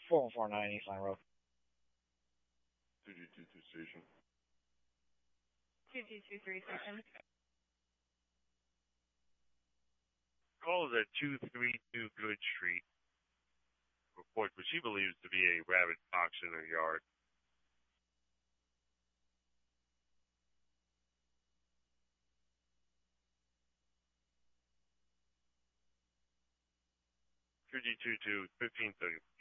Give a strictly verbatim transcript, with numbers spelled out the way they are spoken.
four one four nine East Line Road. two G two two station. two G two three station. Calls at two thirty-two Good Street. Reports what she believes to be a rabid fox in her yard. two G two two fifteen thirty.